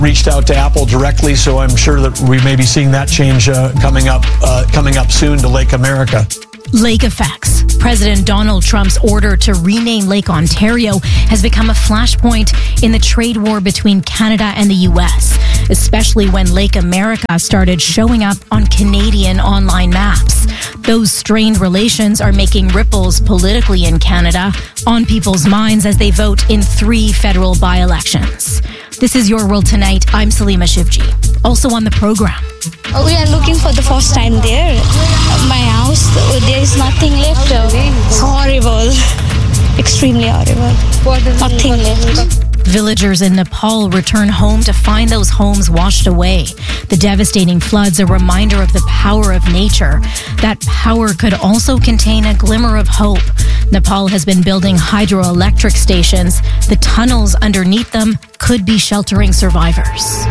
reached out to Apple directly, so I'm sure that we may be seeing that change coming up soon to Lake America. Lake effects. President Donald Trump's order to rename Lake Ontario has become a flashpoint in the trade war between Canada and the U.S., especially when Lake America started showing up on Canadian online maps. Those strained relations are making ripples politically in Canada on people's minds as they vote in 3 federal by-elections. This is Your World Tonight. I'm Salima Shivji. Also on the program. We are looking for the first time there. My house, there is nothing left. It's horrible. Extremely horrible. Nothing left. Villagers in Nepal return home to find those homes washed away. The devastating floods a reminder of the power of nature. That power could also contain a glimmer of hope. Nepal has been building hydroelectric stations. The tunnels underneath them could be sheltering survivors.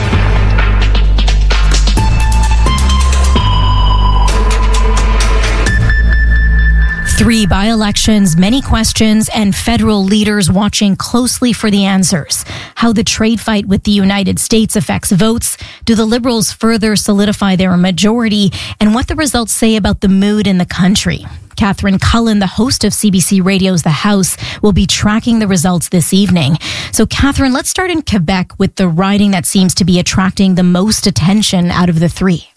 Three by-elections, many questions, and federal leaders watching closely for the answers. How the trade fight with the United States affects votes, do the Liberals further solidify their majority, and what the results say about the mood in the country. Catherine Cullen, the host of CBC Radio's The House, will be tracking the results this evening. So, Catherine, let's start in Quebec with the riding that seems to be attracting the most attention out of the 3.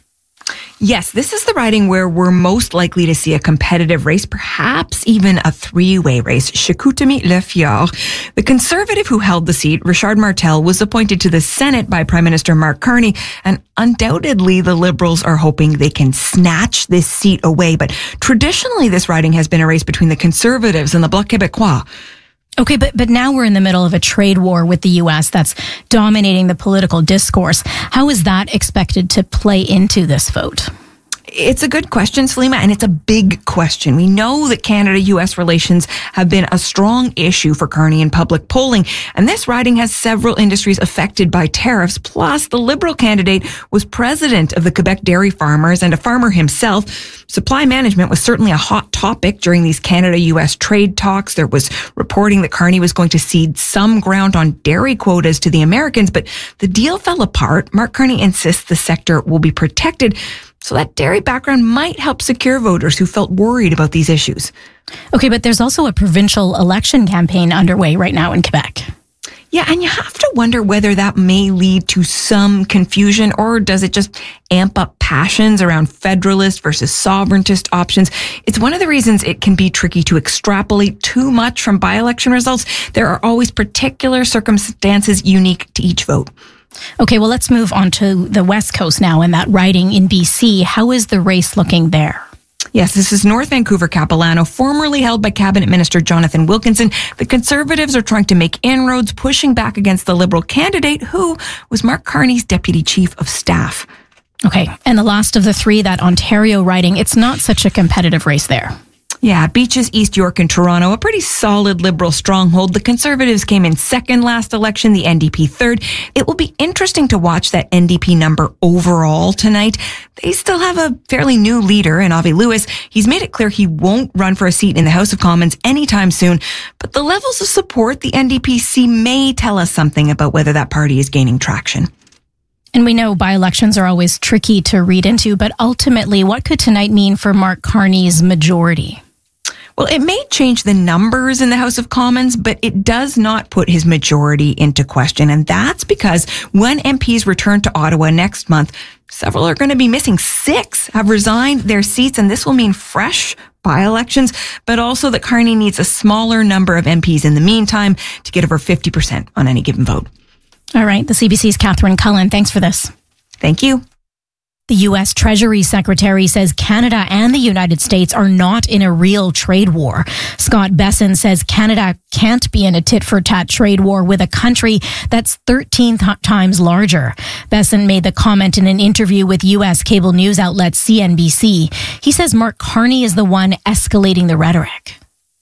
Yes, this is the riding where we're most likely to see a competitive race, perhaps even a 3-way race. Chicoutimi-Le-Fjord. The Conservative who held the seat, Richard Martel, was appointed to the Senate by Prime Minister Mark Carney, and undoubtedly the Liberals are hoping they can snatch this seat away. But traditionally, this riding has been a race between the Conservatives and the Bloc Québécois. Okay, but now we're in the middle of a trade war with the U.S. that's dominating the political discourse. How is that expected to play into this vote? It's a good question, Salima, and it's a big question. We know that Canada-U.S. relations have been a strong issue for Carney in public polling, and this riding has several industries affected by tariffs. Plus, the Liberal candidate was president of the Quebec Dairy Farmers and a farmer himself. Supply management was certainly a hot topic during these Canada-U.S. trade talks. There was reporting that Carney was going to cede some ground on dairy quotas to the Americans, but the deal fell apart. Mark Carney insists the sector will be protected. So that dairy background might help secure voters who felt worried about these issues. Okay, but there's also a provincial election campaign underway right now in Quebec. Yeah, and you have to wonder whether that may lead to some confusion, or does it just amp up passions around federalist versus sovereigntist options? It's one of the reasons it can be tricky to extrapolate too much from by-election results. There are always particular circumstances unique to each vote. Okay, well, let's move on to the West Coast now and that riding in BC. How is the race looking there? Yes, this is North Vancouver Capilano, formerly held by Cabinet Minister Jonathan Wilkinson. The Conservatives are trying to make inroads, pushing back against the Liberal candidate, who was Mark Carney's Deputy Chief of Staff. Okay, and the last of the 3, that Ontario riding, it's not such a competitive race there. Yeah, Beaches, East York, and Toronto, a pretty solid Liberal stronghold. The Conservatives came in second last election, the NDP third. It will be interesting to watch that NDP number overall tonight. They still have a fairly new leader in Avi Lewis. He's made it clear he won't run for a seat in the House of Commons anytime soon. But the levels of support the NDP see may tell us something about whether that party is gaining traction. And we know by-elections are always tricky to read into, but ultimately, what could tonight mean for Mark Carney's majority? Well, it may change the numbers in the House of Commons, but it does not put his majority into question. And that's because when MPs return to Ottawa next month, several are going to be missing. 6 have resigned their seats, and this will mean fresh by-elections, but also that Carney needs a smaller number of MPs in the meantime to get over 50% on any given vote. All right, the CBC's Catherine Cullen. Thanks for this. Thank you. The U.S. Treasury Secretary says Canada and the United States are not in a real trade war. Scott Bessent says Canada can't be in a tit-for-tat trade war with a country that's 13 times larger. Bessent made the comment in an interview with U.S. cable news outlet CNBC. He says Mark Carney is the one escalating the rhetoric.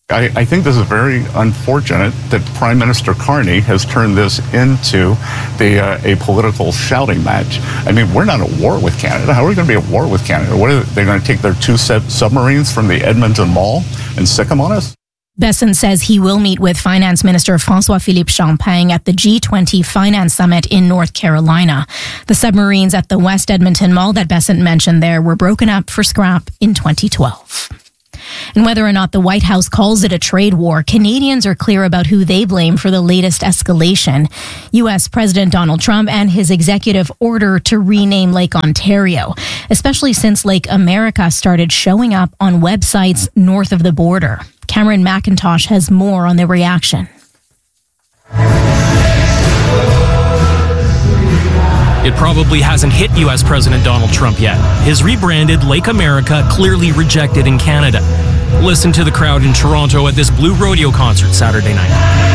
I think this is very unfortunate that Prime Minister Carney has turned this into a political shouting match. I mean, we're not at war with Canada. How are we going to be at war with Canada? What are they going to take their 2 submarines from the Edmonton Mall and sick them on us? Besson says he will meet with Finance Minister François-Philippe Champagne at the G20 Finance Summit in North Carolina. The submarines at the West Edmonton Mall that Besson mentioned there were broken up for scrap in 2012. And whether or not the White House calls it a trade war, Canadians are clear about who they blame for the latest escalation. U.S. President Donald Trump and his executive order to rename Lake Ontario, especially since Lake America started showing up on websites north of the border. Cameron McIntosh has more on the reaction. It probably hasn't hit U.S. President Donald Trump yet. His rebranded Lake America clearly rejected in Canada. Listen to the crowd in Toronto at this Blue Rodeo concert Saturday night.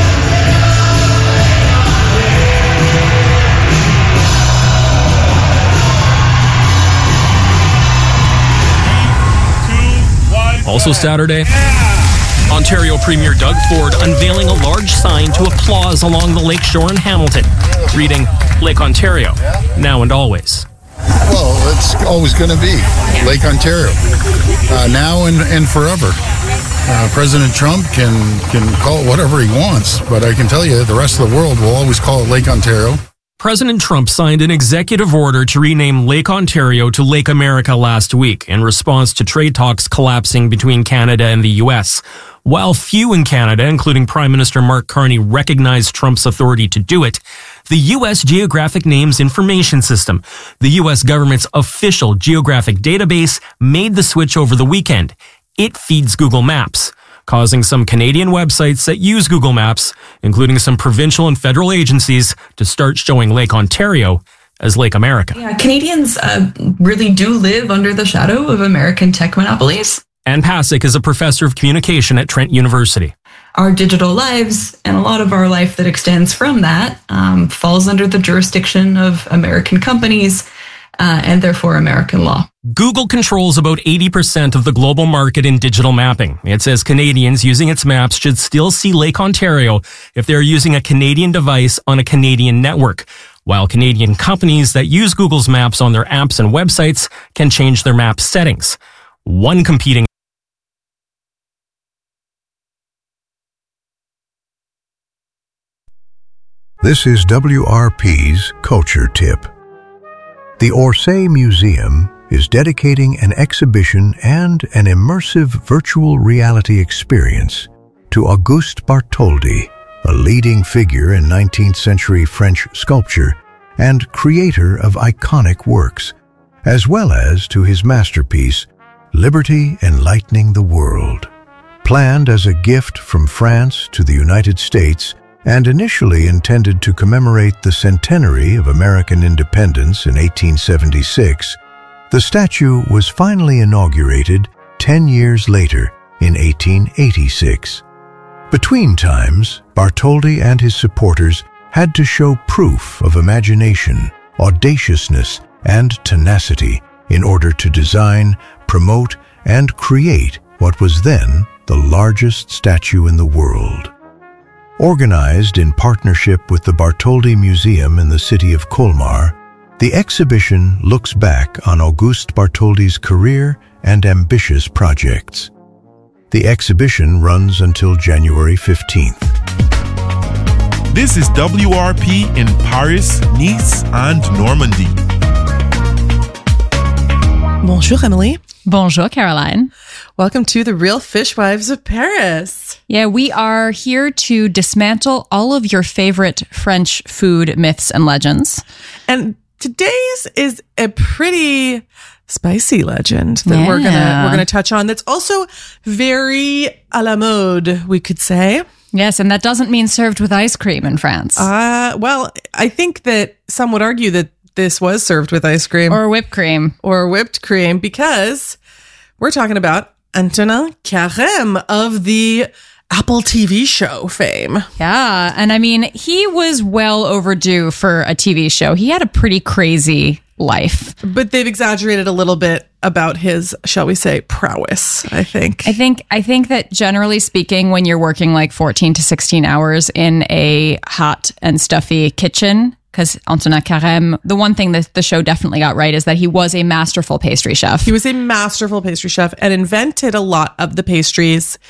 Also Saturday, Ontario Premier Doug Ford unveiling a large sign to applause along the lakeshore in Hamilton, reading Lake Ontario, now and always. Well, it's always going to be Lake Ontario, now and forever. President Trump can call it whatever he wants, but I can tell you the rest of the world will always call it Lake Ontario. President Trump signed an executive order to rename Lake Ontario to Lake America last week in response to trade talks collapsing between Canada and the U.S. While few in Canada, including Prime Minister Mark Carney, recognize Trump's authority to do it, the U.S. Geographic Names Information System, the U.S. government's official geographic database, made the switch over the weekend. It feeds Google Maps, causing some Canadian websites that use Google Maps, including some provincial and federal agencies, to start showing Lake Ontario as Lake America. Yeah, Canadians really do live under the shadow of American tech monopolies. Ann Pasek is a professor of communication at Trent University. Our digital lives and a lot of our life that extends from that falls under the jurisdiction of American companies and therefore American law. Google controls about 80% of the global market in digital mapping. It says Canadians using its maps should still see Lake Ontario if they're using a Canadian device on a Canadian network, while Canadian companies that use Google's maps on their apps and websites can change their map settings. One competing This is WRP's Culture Tip. The Orsay Museum is dedicating an exhibition and an immersive virtual reality experience to Auguste Bartholdi, a leading figure in 19th century French sculpture and creator of iconic works, as well as to his masterpiece, Liberty Enlightening the World. Planned as a gift from France to the United States, and initially intended to commemorate the centenary of American independence in 1876, the statue was finally inaugurated 10 years later in 1886. Between times, Bartholdi and his supporters had to show proof of imagination, audaciousness, and tenacity in order to design, promote, and create what was then the largest statue in the world. Organized in partnership with the Bartholdi Museum in the city of Colmar, the exhibition looks back on Auguste Bartholdi's career and ambitious projects. The exhibition runs until January 15th. This is WRP in Paris, Nice, and Normandy. Bonjour, Emily. Bonjour, Caroline. Welcome to the Real Fishwives of Paris. Yeah, we are here to dismantle all of your favorite French food myths and legends. And today's is a pretty spicy legend that we're gonna touch on. That's also very à la mode, we could say. Yes, and that doesn't mean served with ice cream in France. Well, I think that some would argue that this was served with ice cream. Or whipped cream. Or whipped cream, because we're talking about Antonin Carême of the Apple TV show fame. Yeah, and I mean, he was well overdue for a TV show. He had a pretty crazy life. But they've exaggerated a little bit about his, shall we say, prowess, I think. I think that generally speaking, when you're working like 14 to 16 hours in a hot and stuffy kitchen, because Antonin Carême, the one thing that the show definitely got right is that he was a masterful pastry chef. He was a masterful pastry chef and invented a lot of the pastries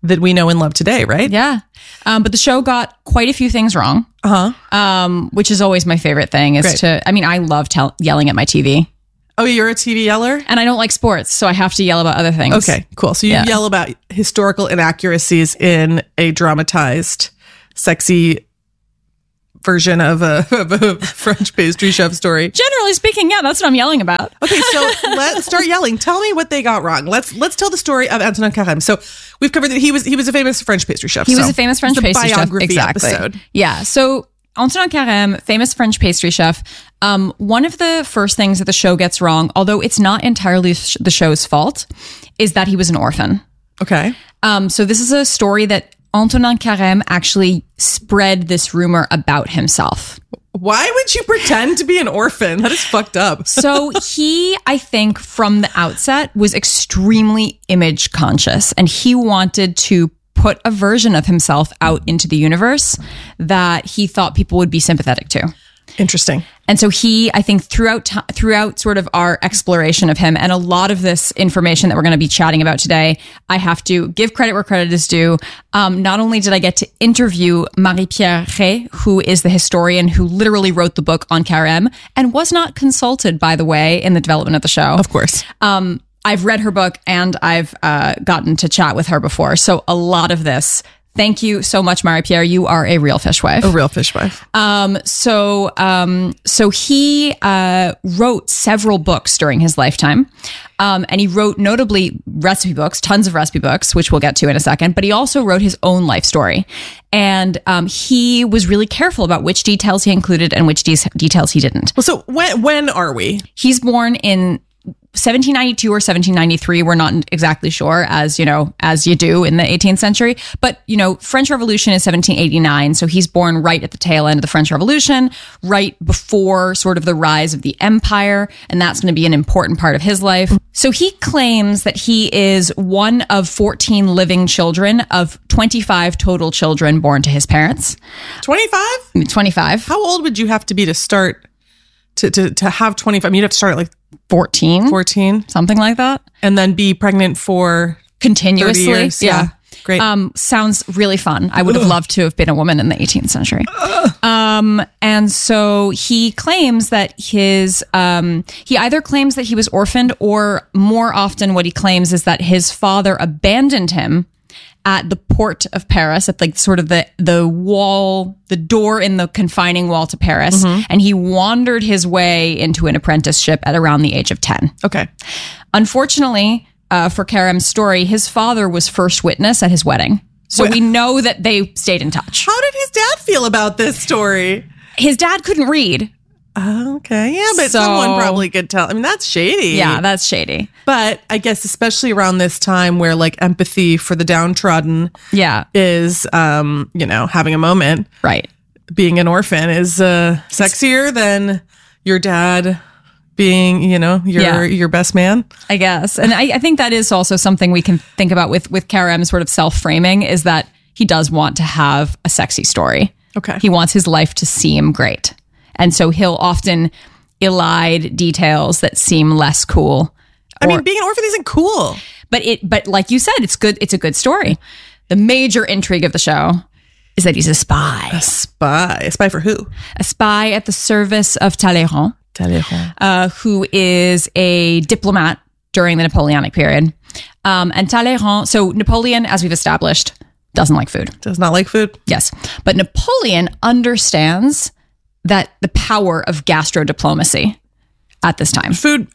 that we know and love today, right? Yeah. But the show got quite a few things wrong. Which is always my favorite thing I love yelling at my TV. Oh, you're a TV yeller? And I don't like sports, so I have to yell about other things. Okay, cool. So you yell about historical inaccuracies in a dramatized, sexy version of a French pastry chef story. Generally speaking, yeah, that's what I'm yelling about. Okay, so let's start yelling. Tell me what they got wrong. Let's tell the story of Antonin Carême. So we've covered that he was a famous French pastry chef. He was a famous French pastry chef. Biography Exactly. episode. Yeah. So Antonin Carême, famous French pastry chef. One of the first things that the show gets wrong, although it's not entirely the show's fault, is that he was an orphan. Okay. So this is a story that Antonin Carême actually spread this rumor about himself. Why would you pretend to be an orphan? That is fucked up. So he, I think, from the outset was extremely image conscious, and he wanted to put a version of himself out into the universe that he thought people would be sympathetic to. Interesting. And so he, I think, throughout sort of our exploration of him and a lot of this information that we're going to be chatting about today, I have to give credit where credit is due. Not only did I get to interview Marie-Pierre Rey, who is the historian who literally wrote the book on Carême and was not consulted, by the way, in the development of the show. Of course. I've read her book and I've gotten to chat with her before. So a lot of this. Thank you so much, Marie-Pierre. You are a real fishwife. A real fishwife. So he wrote several books during his lifetime. And he wrote notably recipe books, tons of recipe books, which we'll get to in a second. But he also wrote his own life story. And he was really careful about which details he included and which details he didn't. Well, so when are we? He's born in 1792 or 1793, we're not exactly sure, as you do in the 18th century. But, French Revolution is 1789. So he's born right at the tail end of the French Revolution, right before sort of the rise of the empire. And that's going to be an important part of his life. So he claims that he is one of 14 living children of 25 total children born to his parents. 25? 25. How old would you have to be to start to have 25? I mean, you'd have to start at like 14, something like that, and then be pregnant for continuously 30 years. Yeah. Great. Sounds really fun. I would have loved to have been a woman in the 18th century. And so he claims that he either claims that he was orphaned, or more often what he claims is that his father abandoned him at the port of Paris, at like sort of the wall, the door in the confining wall to Paris. Mm-hmm. And he wandered his way into an apprenticeship at around the age of 10. Okay. Unfortunately, for Carême's story, his father was first witness at his wedding. So we know that they stayed in touch. How did his dad feel about this story? His dad couldn't read. Okay. Yeah, but someone probably could tell. I mean, that's shady. Yeah, that's shady. But I guess especially around this time where like empathy for the downtrodden is, having a moment. Right. Being an orphan is sexier than your dad being, your best man. I guess. And I think that is also something we can think about with Carême's sort of self-framing, is that he does want to have a sexy story. Okay. He wants his life to seem great. And so he'll often elide details that seem less cool. I mean, being an orphan isn't cool. But like you said, it's good. It's a good story. The major intrigue of the show is that he's a spy. A spy? A spy for who? A spy at the service of Talleyrand. Who is a diplomat during the Napoleonic period. And Talleyrand, so Napoleon, as we've established, doesn't like food. Does not like food? Yes. But Napoleon understands that the power of gastro-diplomacy at this time. Food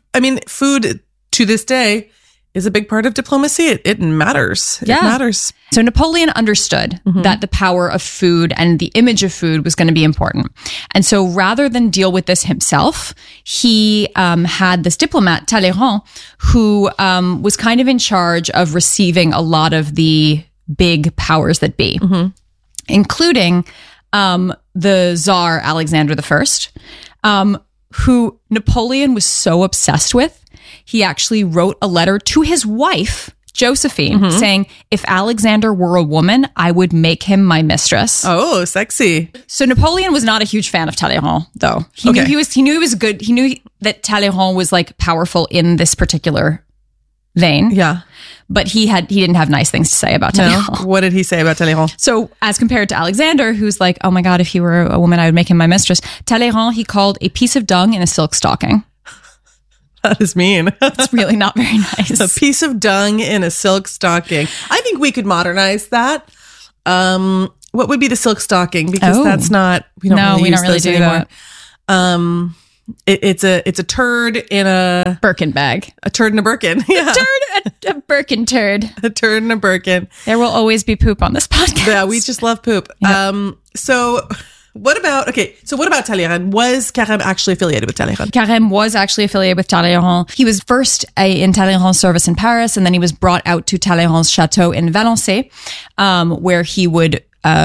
to this day is a big part of diplomacy. It matters. Yeah. It matters. So Napoleon understood that the power of food and the image of food was going to be important. And so rather than deal with this himself, he had this diplomat, Talleyrand, who was kind of in charge of receiving a lot of the big powers that be, including the Tsar Alexander I, who Napoleon was so obsessed with, he actually wrote a letter to his wife, Josephine, saying, if Alexander were a woman, I would make him my mistress. Oh, sexy. So Napoleon was not a huge fan of Talleyrand, though. He knew he was good. He knew that Talleyrand was like powerful in this particular vein. Yeah. but he didn't have nice things to say about Talleyrand. No? What did he say about Talleyrand? So as compared to Alexander, who's like, oh my God, if he were a woman, I would make him my mistress. Talleyrand, he called a piece of dung in a silk stocking. That is mean. It's really not very nice. A piece of dung in a silk stocking. I think we could modernize that. What would be the silk stocking? Because that's not, we don't really do anymore. That. It's a turd in a Birkin bag. A turd in a Birkin. Yeah. A Birkin turd. A turd in a Birkin. There will always be poop on this podcast. Yeah, we just love poop. Yep. So what about Talleyrand? Was Carême actually affiliated with Talleyrand? Carême was actually affiliated with Talleyrand. He was first in Talleyrand's service in Paris, and then he was brought out to Talleyrand's chateau in Valençay, where he would,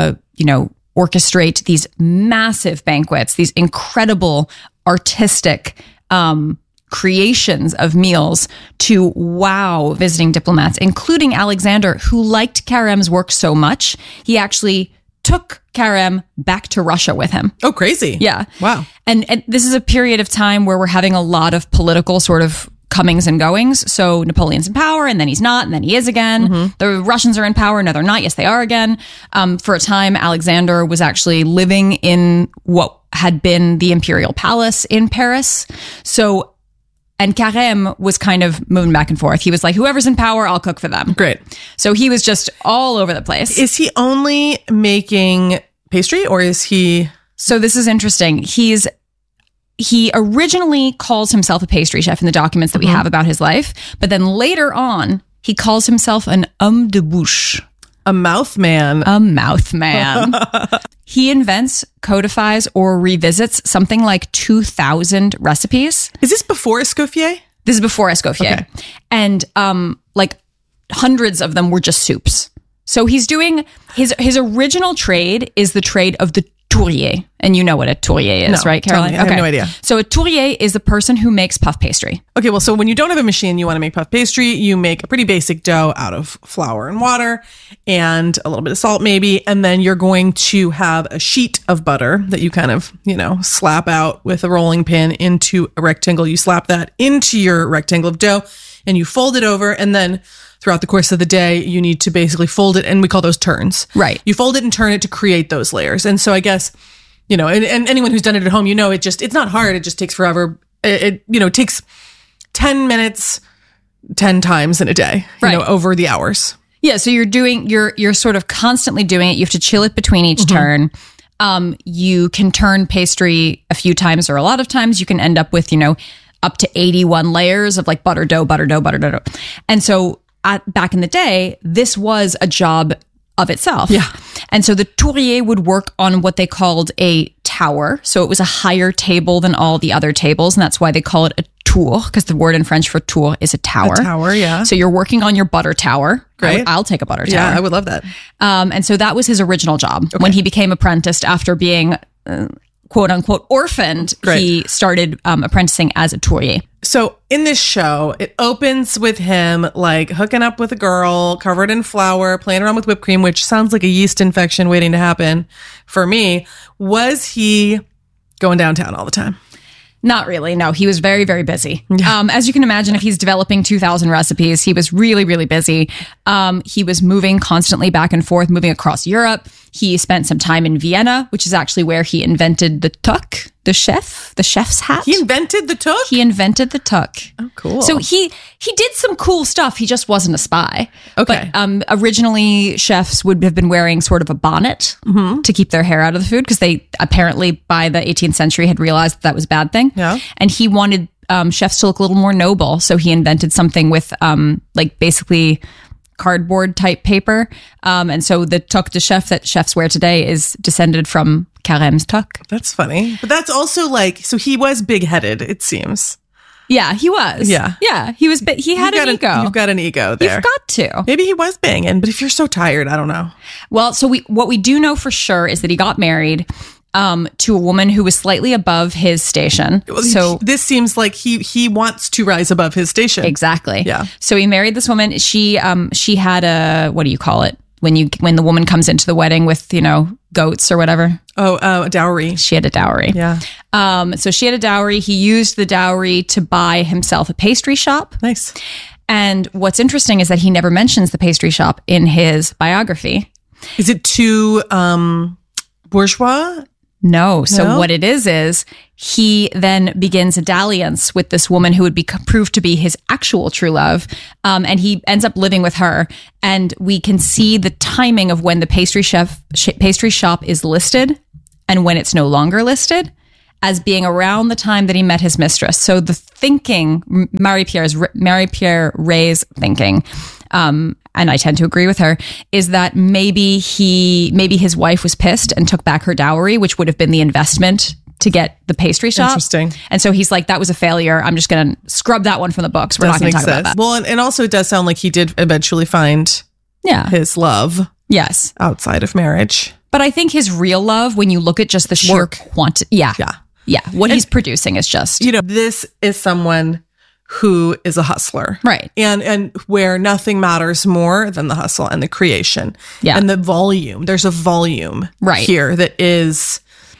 orchestrate these massive banquets, these incredible artistic creations of meals to wow visiting diplomats, including Alexander, who liked Carême's work so much, he actually took Carême back to Russia with him. Oh, crazy. Yeah. Wow. And this is a period of time where we're having a lot of political sort of comings and goings. So Napoleon's in power, and then he's not, and then he is again. Mm-hmm. The Russians are in power. No, they're not. Yes, they are again. For a time, Alexander was actually living in what had been the imperial palace in Paris. So, and Carême was kind of moving back and forth. He was like, whoever's in power, I'll cook for them. Great. So he was just all over the place. Is he only making pastry, or is he? So this is interesting. He originally calls himself a pastry chef in the documents that we have about his life, but then later on, he calls himself an homme de bouche. A mouth man. A mouth man. He invents, codifies, or revisits something like 2,000 recipes. Is this before Escoffier? This is before Escoffier. Okay. And like hundreds of them were just soups. So he's doing, his original trade is the trade of the tourier. And you know what a tourier is, right, Caroline? I have no idea. So a tourier is the person who makes puff pastry. Okay, well, so when you don't have a machine, you want to make puff pastry, you make a pretty basic dough out of flour and water and a little bit of salt maybe, and then you're going to have a sheet of butter that you kind of, slap out with a rolling pin into a rectangle. You slap that into your rectangle of dough and you fold it over, and then throughout the course of the day, you need to basically fold it, and we call those turns. Right. You fold it and turn it to create those layers. And so I guess, and anyone who's done it at home, it's not hard. It just takes forever. It takes 10 minutes, 10 times in a day, over the hours. Yeah. So you're sort of constantly doing it. You have to chill it between each turn. You can turn pastry a few times or a lot of times. You can end up with, up to 81 layers of like butter dough. And so back in the day, this was a job of itself. Yeah. And so the tourier would work on what they called a tower. So it was a higher table than all the other tables. And that's why they call it a tour, because the word in French for tour is a tower. A tower, yeah. So you're working on your butter tower. Great. I'll take a butter tower. Yeah, I would love that. And so that was his original job. Okay. When he became apprenticed after being quote unquote orphaned, Great. He started apprenticing as a tourier. So in this show, it opens with him like hooking up with a girl covered in flour, playing around with whipped cream, which sounds like a yeast infection waiting to happen for me. Was he going downtown all the time? Not really. No, he was very, very busy. As you can imagine, if he's developing 2,000 recipes, he was really, really busy. He was moving constantly back and forth, moving across Europe. He spent some time in Vienna, which is actually where he invented the tuck, the chef's hat. He invented the tuck? He invented the tuck. Oh, cool. So he did some cool stuff. He just wasn't a spy. Okay. But originally, chefs would have been wearing sort of a bonnet to keep their hair out of the food, because they apparently by the 18th century had realized that was a bad thing. Yeah. And he wanted chefs to look a little more noble. So he invented something with like basically cardboard type paper. And so the tuque de chef that chefs wear today is descended from Carême's tuque. That's funny. But that's also like, so he was big-headed, it seems. Yeah, he was. Yeah. Yeah, he was, but he had an ego. You've got an ego there. You've got to. Maybe he was banging, but if you're so tired, I don't know. Well, so what we do know for sure is that he got married to a woman who was slightly above his station. So this seems like he wants to rise above his station. Exactly. Yeah. So he married this woman. She had a, what do you call it when the woman comes into the wedding with, goats or whatever? Oh, a dowry. She had a dowry. Yeah. So she had a dowry. He used the dowry to buy himself a pastry shop. Nice. And what's interesting is that he never mentions the pastry shop in his biography. Is it too bourgeois? No. So what it is he then begins a dalliance with this woman who would be proved to be his actual true love. And he ends up living with her. And we can see the timing of when the pastry shop is listed and when it's no longer listed as being around the time that he met his mistress. So the thinking, Marie-Pierre Ray's thinking, and I tend to agree with her, is that maybe his wife was pissed and took back her dowry, which would have been the investment to get the pastry shop. Interesting. And so he's like, that was a failure. I'm just going to scrub that one from the books. We're not going to talk about that. Well, and also it does sound like he did eventually find his love. Yes. Outside of marriage. But I think his real love, when you look at just the sheer quantity. Yeah. What he's producing is just. This is someone who is a hustler. Right. And where nothing matters more than the hustle and the creation. Yeah. And the volume. There's a volume here that is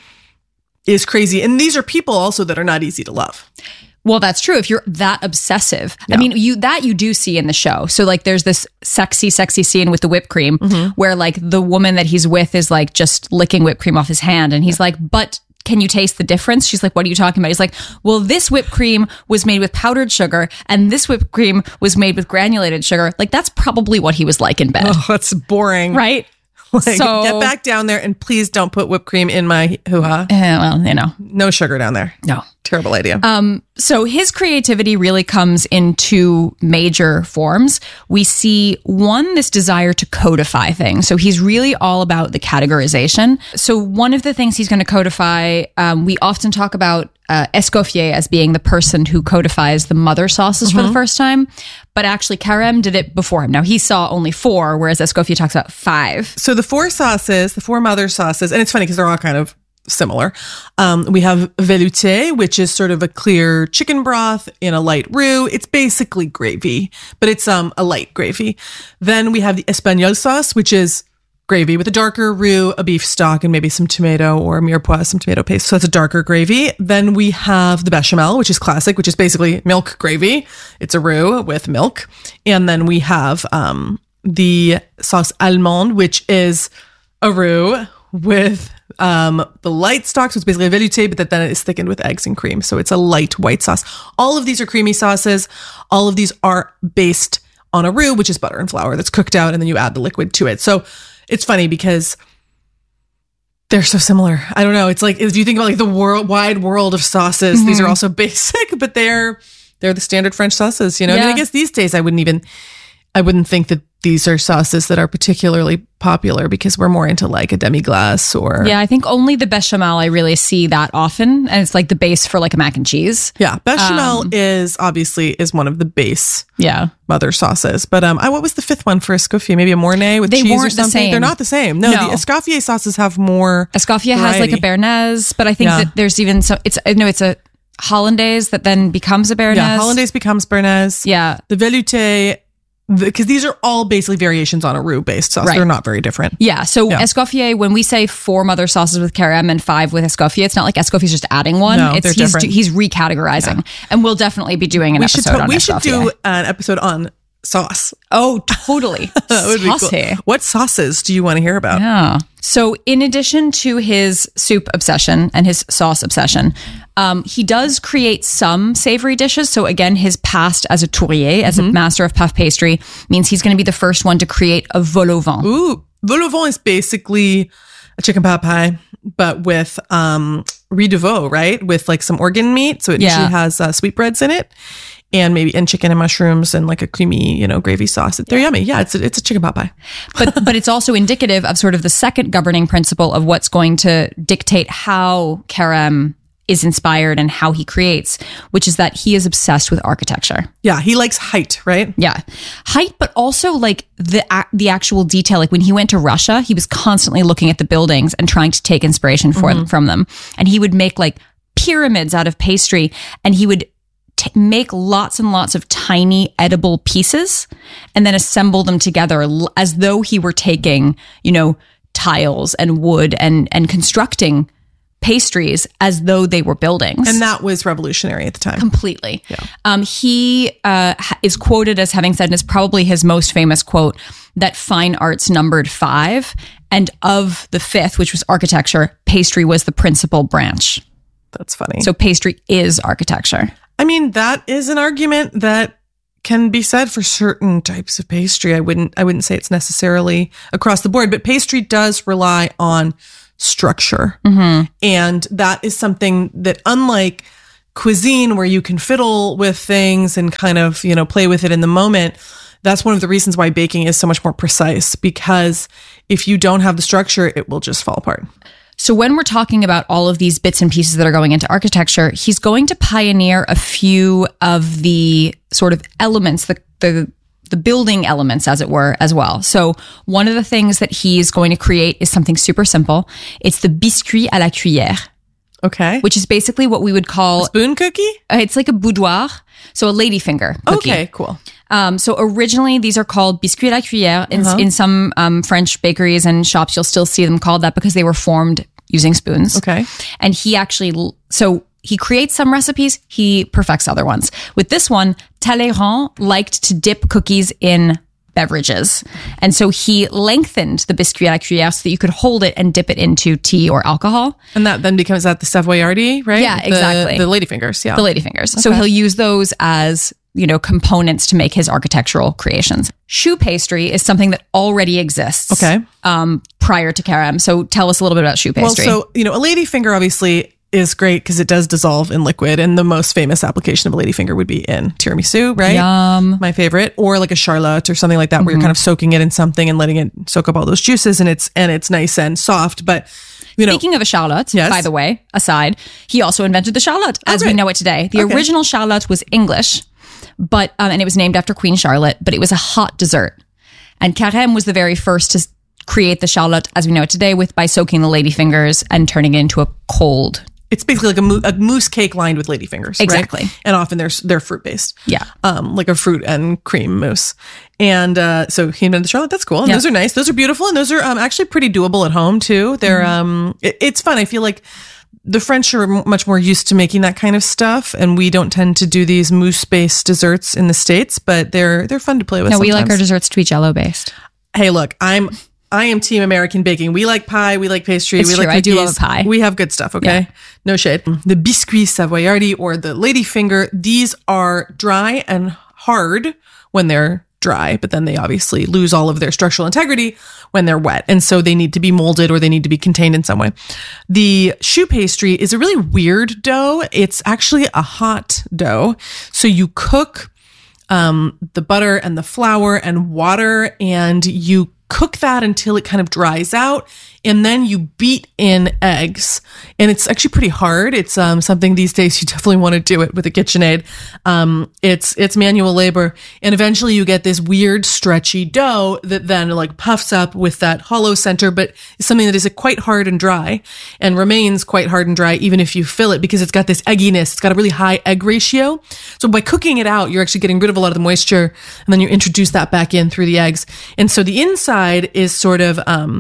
crazy. And these are people also that are not easy to love. Well, that's true. If you're that obsessive, I mean, you do see in the show. So like, there's this sexy scene with the whipped cream where like the woman that he's with is like just licking whipped cream off his hand. And he's like, but can you taste the difference? She's like, what are you talking about? He's like, well, this whipped cream was made with powdered sugar and this whipped cream was made with granulated sugar. Like, that's probably what he was like in bed. Oh, that's boring. Right? So get back down there and please don't put whipped cream in my hoo-ha. Well, no sugar down there. No. Terrible idea. So his creativity really comes in two major forms. We see one, this desire to codify things. So he's really all about the categorization. So one of the things he's going to codify, we often talk about Escoffier as being the person who codifies the mother sauces for the first time. But actually, Carême did it before him. Now, he saw only 4, whereas Escoffier talks about 5. So the 4 sauces, the 4 mother sauces, and it's funny because they're all kind of similar. We have velouté, which is sort of a clear chicken broth in a light roux. It's basically gravy, but it's a light gravy. Then we have the espagnole sauce, which is gravy with a darker roux, a beef stock, and maybe some tomato or mirepoix, some tomato paste. So it's a darker gravy. Then we have the bechamel, which is classic, which is basically milk gravy. It's a roux with milk. And then we have the sauce allemande, which is a roux with the light stock. So it's basically a velouté, but then it is thickened with eggs and cream. So it's a light white sauce. All of these are creamy sauces. All of these are based on a roux, which is butter and flour that's cooked out, and then you add the liquid to it. So it's funny because they're so similar. I don't know. It's like, if you think about like the wide world of sauces, these are also basic, but they're the standard French sauces, you know? And I guess these days I wouldn't think that these are sauces that are particularly popular because we're more into like a demi-glace or... Yeah, I think only the bechamel I really see that often. And it's like the base for like a mac and cheese. Yeah, bechamel is one of the base mother sauces. But what was the 5th one for Escoffier? Maybe a Mornay with cheese or something? They're not the same. No, the Escoffier sauces have more Escoffier has like a Béarnaise, but I think that there's even some... It's a Hollandaise that then becomes a Béarnaise. Yeah, Hollandaise becomes Béarnaise. Yeah. The velouté... Because these are all basically variations on a roux-based sauce. They're not very different. Yeah. So Escoffier, when we say 4 mother sauces with Carême and 5 with Escoffier, it's not like Escoffier's just adding one. No, they're different. He's recategorizing. Yeah. And we'll definitely be doing an episode on Escoffier. We should do an episode on sauce. Oh, totally. That would be cool. What sauces do you want to hear about? Yeah. So in addition to his soup obsession and his sauce obsession, he does create some savory dishes. So again, his past as a tourier, as a master of puff pastry, means he's going to be the first one to create a vol au vent. Ooh, vol au vent is basically a chicken pot pie, but with riz de veau, right? With like some organ meat. So it usually has sweetbreads in it. And chicken and mushrooms and like a creamy, gravy sauce. They're yummy. Yeah, it's a chicken pot pie. But it's also indicative of sort of the second governing principle of what's going to dictate how Carême is inspired and how he creates, which is that he is obsessed with architecture. Yeah, he likes height, right? Yeah. Height, but also like the actual detail. Like when he went to Russia, he was constantly looking at the buildings and trying to take inspiration from them. And he would make like pyramids out of pastry, and he would make lots and lots of tiny edible pieces and then assemble them together as though he were taking, tiles and wood and constructing pastries as though they were buildings. And that was revolutionary at the time. Completely. He is quoted as having said, and it's probably his most famous quote, that fine arts numbered 5. And of the 5th, which was architecture, pastry was the principal branch. That's funny. So pastry is architecture. I mean, that is an argument that can be said for certain types of pastry. I wouldn't say it's necessarily across the board, but pastry does rely on structure. And that is something that, unlike cuisine where you can fiddle with things and kind of, play with it in the moment, that's one of the reasons why baking is so much more precise, because if you don't have the structure, it will just fall apart. So when we're talking about all of these bits and pieces that are going into architecture, he's going to pioneer a few of the sort of elements, the building elements, as it were, as well. So one of the things that he's going to create is something super simple. It's the biscuit à la cuillère. Okay. Which is basically what we would call... A spoon cookie? It's like a boudoir. So a ladyfinger cookie. Okay, cool. So originally these are called biscuits à la cuillère. In some French bakeries and shops, you'll still see them called that because they were formed using spoons. Okay. And he actually... So he creates some recipes, he perfects other ones. With this one, Talleyrand liked to dip cookies in beverages. And so he lengthened the biscuit à la cuillère so that you could hold it and dip it into tea or alcohol. And that then becomes the Savoyardi, right? Yeah, exactly. The ladyfingers, yeah. The ladyfingers. Okay. So he'll use those as, components to make his architectural creations. Choux pastry is something that already exists. Okay. Prior to Carême. So tell us a little bit about choux pastry. Well, so, a ladyfinger obviously is great because it does dissolve in liquid, and the most famous application of a ladyfinger would be in tiramisu, right? Yum. My favorite, or like a charlotte or something like that, where you're kind of soaking it in something and letting it soak up all those juices, and it's nice and soft. But speaking of a charlotte, by the way, aside, he also invented the charlotte as we know it today. The original charlotte was English, but and it was named after Queen Charlotte, but it was a hot dessert, and Carême was the very first to create the charlotte as we know it today by soaking the ladyfingers and turning it into a cold. It's basically like a mousse cake lined with ladyfingers. Exactly. Right? And often they're fruit based. Yeah. Like a fruit and cream mousse. And so he invented the charlotte. That's cool. And those are nice. Those are beautiful. And those are actually pretty doable at home too. They're it's fun. I feel like the French are much more used to making that kind of stuff, and we don't tend to do these mousse based desserts in the States, but they're fun to play with. No, we like our desserts to be Jell-O based. Hey, look, I am team American baking. We like pie. We like pastry. It's we true. like cookies. I do love a pie. We have good stuff, okay? Yeah. No shade. The biscuit Savoyardi or the ladyfinger, these are dry and hard when they're dry, but then they obviously lose all of their structural integrity when they're wet. And so they need to be molded or they need to be contained in some way. The choux pastry is a really weird dough. It's actually a hot dough. So you cook the butter and the flour and water, and you cook that until it kind of dries out, and then you beat in eggs. And it's actually pretty hard. It's something these days you definitely want to do it with a KitchenAid. It's manual labor, and eventually you get this weird stretchy dough that then like puffs up with that hollow center, but is something that is quite hard and dry and remains quite hard and dry even if you fill it, because it's got this egginess. It's got a really high egg ratio. So by cooking it out, you're actually getting rid of a lot of the moisture, and then you introduce that back in through the eggs. And so the inside is sort of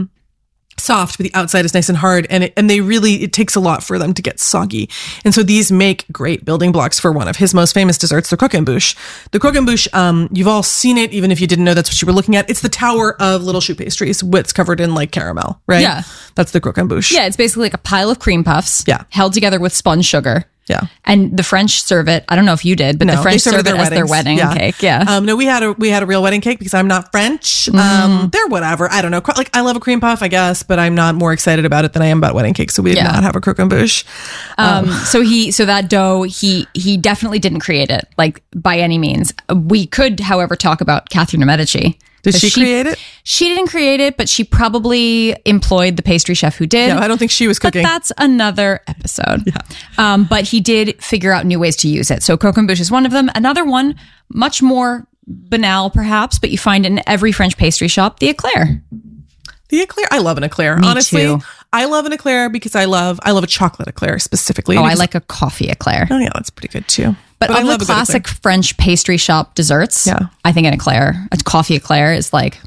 soft, but the outside is nice and hard, and it takes a lot for them to get soggy. And so these make great building blocks for one of his most famous desserts, the croquembouche. The croquembouche, you've all seen it, even if you didn't know that's what you were looking at. It's the tower of little choux pastries, what's covered in like caramel, right? Yeah. That's the croquembouche. Yeah, it's basically like a pile of cream puffs held together with spun sugar. Yeah. And the French serve it. I don't know if you did, but the French serve it as their wedding cake. Yeah. No, we had a real wedding cake because I'm not French. They're whatever. I don't know. Like, I love a cream puff, I guess, but I'm not more excited about it than I am about wedding cake. So we did not have a croquembouche. So that dough, he definitely didn't create it, like by any means. We could, however, talk about Catherine de Medici. Did she create it? She didn't create it, but she probably employed the pastry chef who did. No, I don't think she was cooking. But that's another episode. Yeah. But he did figure out new ways to use it. So croquembouche is one of them. Another one, much more banal perhaps, but you find in every French pastry shop, the eclair. The eclair. I love an eclair. Me honestly, too. I love an eclair because I love a chocolate eclair specifically. Oh, I like a coffee eclair. Oh yeah, that's pretty good too. But of the classic French pastry shop desserts, I think an eclair, a coffee eclair is like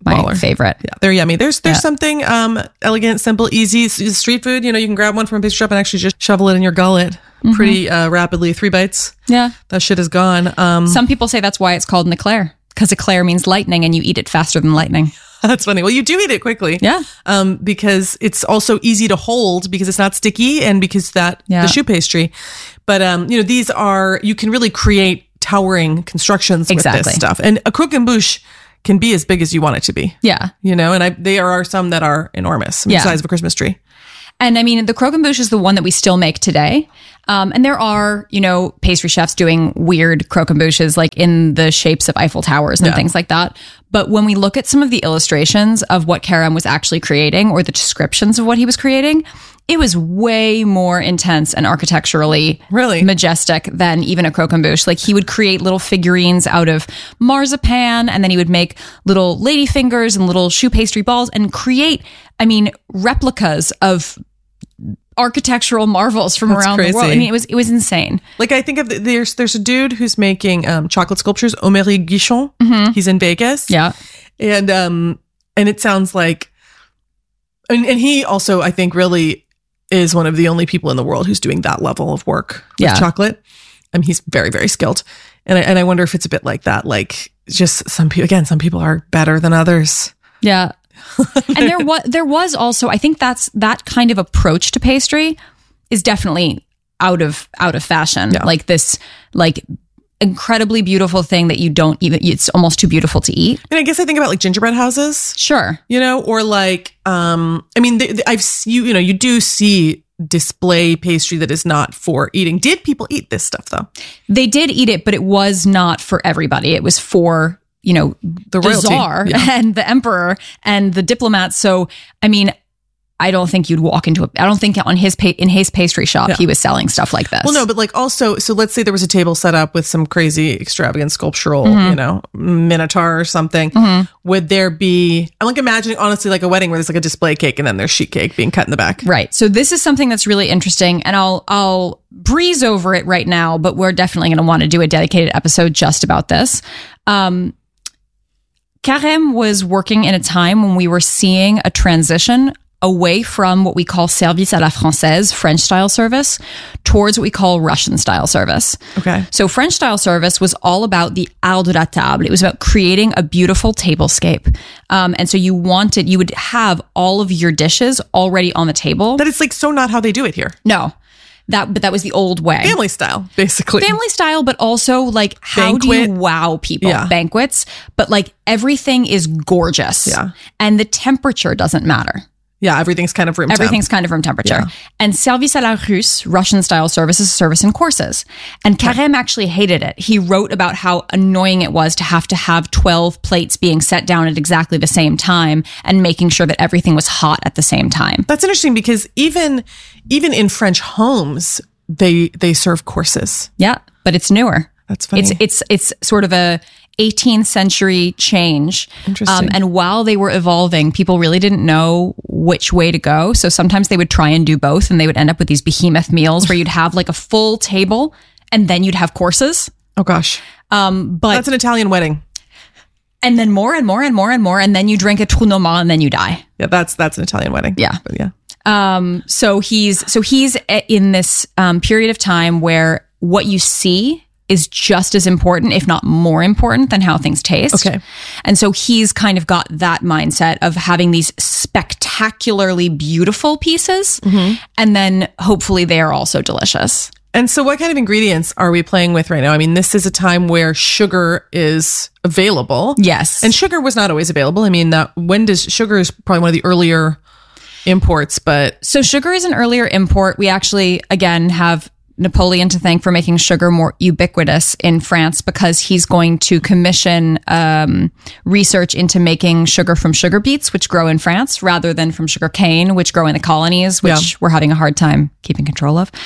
my favorite. Yeah, they're yummy. There's something elegant, simple, easy street food. You can grab one from a pastry shop and actually just shovel it in your gullet pretty rapidly. 3 bites. Yeah. That shit is gone. Some people say that's why it's called an eclair, because eclair means lightning and you eat it faster than lightning. That's funny. Well, you do eat it quickly. Yeah. Because it's also easy to hold because it's not sticky and because the choux pastry. But, these are, you can really create towering constructions with this stuff. And a croquembouche can be as big as you want it to be. Yeah. And there are some that are enormous, the size of a Christmas tree. And I mean, the croquembouche is the one that we still make today. And there are, pastry chefs doing weird croquembouches like in the shapes of Eiffel Towers and things like that. But when we look at some of the illustrations of what Carême was actually creating or the descriptions of what he was creating, it was way more intense and architecturally majestic than even a croquembouche. Like he would create little figurines out of marzipan, and then he would make little lady fingers and little choux pastry balls and create, replicas of architectural marvels from around the world. I mean, it was insane. Like I think of there's a dude who's making chocolate sculptures, Omery Guichon. He's in Vegas. Yeah. And it sounds like, and he also, I think, really is one of the only people in the world who's doing that level of work with chocolate. He's very, very skilled. And I wonder if it's a bit like that. Like just some people are better than others. Yeah. And there was also, I think that kind of approach to pastry is definitely out of fashion. Yeah. Like this, incredibly beautiful thing that you don't even, it's almost too beautiful to eat. And I guess I think about like gingerbread houses. Sure. Or like, you do see display pastry that is not for eating. Did people eat this stuff though? They did eat it, but it was not for everybody. It was for, the Tsar and the emperor and the diplomats. So, I don't think you'd walk into I don't think in his pastry shop, he was selling stuff like this. Well, no, but like also, so let's say there was a table set up with some crazy extravagant sculptural, minotaur or something. Would there be, I'm like imagining honestly like a wedding where there's like a display cake and then there's sheet cake being cut in the back. Right. So this is something that's really interesting, and I'll breeze over it right now, but we're definitely going to want to do a dedicated episode just about this. Carême was working in a time when we were seeing a transition away from what we call service à la française, French style service, towards what we call Russian style service. Okay. So French style service was all about the art de la table. It was about creating a beautiful tablescape. And so you would have all of your dishes already on the table. But it's like so not how they do it here. No. But that was the old way. Family style, basically. Family style, but also like how do you wow people? Yeah. Banquets. But like everything is gorgeous. Yeah. And the temperature doesn't matter. Yeah, everything's kind of room temperature. Everything's kind of room temperature. Yeah. And service à la Russe, Russian style service, is service in courses. And Carême actually hated it. He wrote about how annoying it was to have 12 plates being set down at exactly the same time and making sure that everything was hot at the same time. That's interesting because even in French homes, they serve courses. Yeah, but it's newer. That's funny. It's sort of a 18th century change. Interesting. And while they were evolving, people really didn't know which way to go. So sometimes they would try and do both, and they would end up with these behemoth meals where you'd have like a full table and then you'd have courses. Oh gosh. But that's an Italian wedding. And then more and more and more and more, and then you drink a trou normand and then you die. Yeah, that's an Italian wedding. Yeah. But yeah. So he's in this period of time where what you see is just as important, if not more important, than how things taste. Okay. And so he's kind of got that mindset of having these spectacularly beautiful pieces, and then hopefully they are also delicious. And so what kind of ingredients are we playing with right now? I mean, this is a time where sugar is available. Yes. And sugar was not always available. I mean, sugar is probably one of the earlier imports, but... So sugar is an earlier import. We actually, again, have Napoleon to thank for making sugar more ubiquitous in France, because he's going to commission research into making sugar from sugar beets, which grow in France, rather than from sugar cane, which grow in the colonies, which we're having a hard time keeping control of.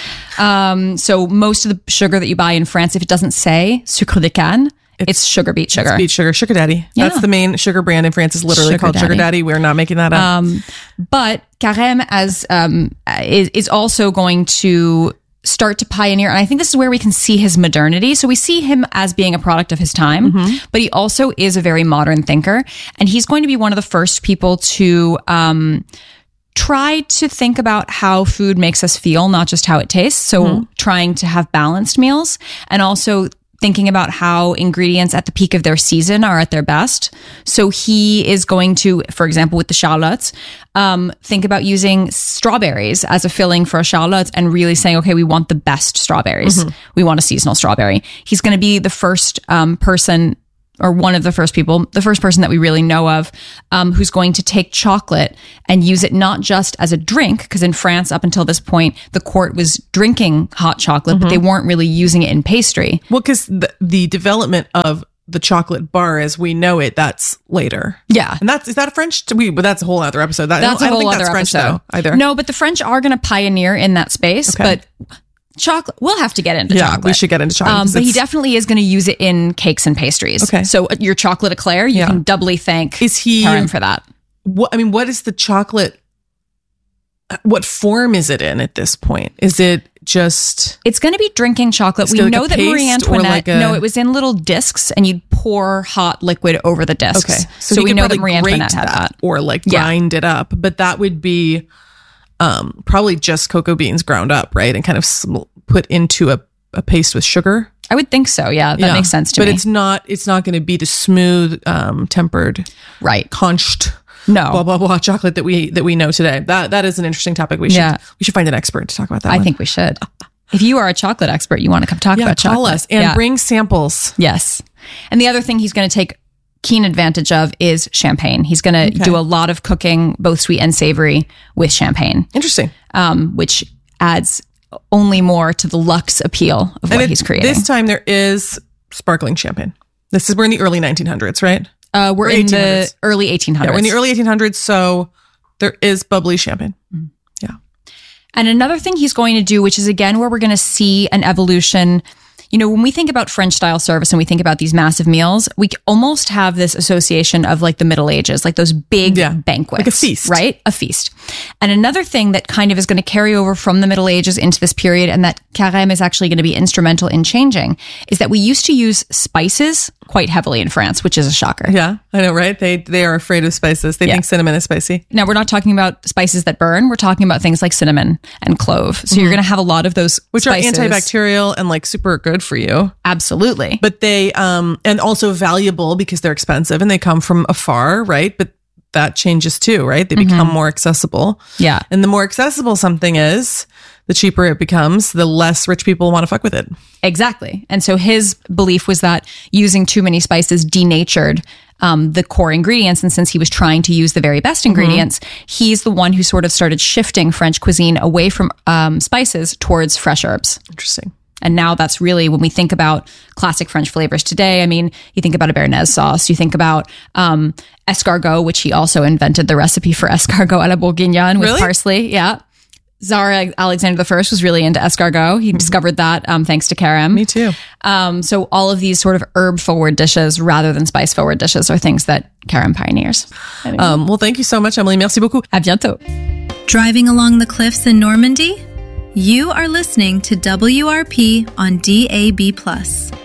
So most of the sugar that you buy in France, if it doesn't say sucre de canne, it's sugar beet sugar. It's beet sugar, Sugar Daddy. Yeah. That's the main sugar brand in France, is literally called Sugar Daddy. We're not making that up. But Carême is also going to start to pioneer. And I think this is where we can see his modernity. So we see him as being a product of his time, but he also is a very modern thinker. And he's going to be one of the first people to try to think about how food makes us feel, not just how it tastes. So trying to have balanced meals, and also thinking about how ingredients at the peak of their season are at their best. So he is going to, for example, with the charlottes, think about using strawberries as a filling for a charlotte and really saying, okay, we want the best strawberries. We want a seasonal strawberry. He's going to be the first person, or one of the first people, the first person that we really know of, who's going to take chocolate and use it not just as a drink, because in France, up until this point, the court was drinking hot chocolate, but they weren't really using it in pastry. Well, because the development of the chocolate bar as we know it, that's later. Yeah. And is that a French? But that's a whole other episode. That's a whole other French, episode. though, either. No, but the French are going to pioneer in that space, but chocolate, we'll have to get into chocolate. We should get into chocolate. But he definitely is going to use it in cakes and pastries. Okay. So your chocolate eclair, you can doubly thank Carême for that. What is the chocolate? What form is it in at this point? Is it just... It's going to be drinking chocolate. We know that Marie Antoinette... No, it was in little discs, and you'd pour hot liquid over the discs. Okay. So we know that Marie Antoinette had that. Or grind it up. But that would be probably just cocoa beans ground up, right? And kind of put into a paste with sugar. I would think so. Yeah, that makes sense to me. But it's not going to be the smooth, tempered, conched... No, blah blah blah chocolate that we know today. That is an interesting topic. We should find an expert to talk about that. I think we should. If you are a chocolate expert, you want to come talk about chocolate, call us and bring samples. Yes. And the other thing he's going to take keen advantage of is champagne. He's going to do a lot of cooking, both sweet and savory, with champagne. Interesting. Which adds only more to the luxe appeal of what he's creating. This time there is sparkling champagne. We're in the early 1900s, right? We're in the early 1800s. Yeah, we're in the early 1800s, so there is bubbly champagne. Yeah. And another thing he's going to do, which is again where we're going to see an evolution. You know, when we think about French style service and we think about these massive meals, we almost have this association of like the Middle Ages, like those big banquets. Like a feast. Right? A feast. And another thing that kind of is going to carry over from the Middle Ages into this period, and that Carême is actually going to be instrumental in changing, is that we used to use spices quite heavily in France, which is a shocker. Yeah, I know, right? They are afraid of spices. They think cinnamon is spicy. Now, we're not talking about spices that burn. We're talking about things like cinnamon and clove. So you're going to have a lot of those which spices. are antibacterial and like super good for you. Absolutely. But they, and also valuable because they're expensive and they come from afar, right? But that changes too, right? They become more accessible. Yeah. And the more accessible something is, the cheaper it becomes, the less rich people want to fuck with it. Exactly. And so his belief was that using too many spices denatured the core ingredients. And since he was trying to use the very best ingredients, he's the one who sort of started shifting French cuisine away from spices towards fresh herbs. Interesting. And now that's really, when we think about classic French flavors today, I mean, you think about a béarnaise sauce, you think about escargot, which he also invented the recipe for escargot à la bourguignonne with parsley. Yeah. Tsar Alexander I was really into escargot. He discovered that thanks to Carême. Me too. So all of these sort of herb-forward dishes rather than spice-forward dishes are things that Carême pioneers. Well, thank you so much, Emily. Merci beaucoup. À bientôt. Driving along the cliffs in Normandy? You are listening to WRP on DAB+.